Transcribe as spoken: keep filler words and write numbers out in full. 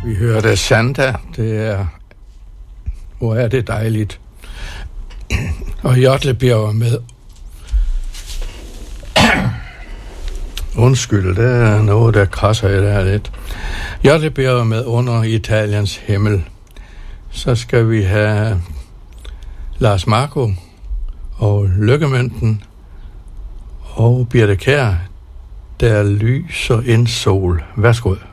Vi hørte Santa, det er, hvor er det dejligt. Og Jotlebjerg var med. Undskyld, det er noget, der krasser i det her lidt. Jotlebjerg var med under Italiens himmel. Så skal vi have Lars Marco og Lykkemønten og Birthe Kjær, der lyser en sol. Værsgo.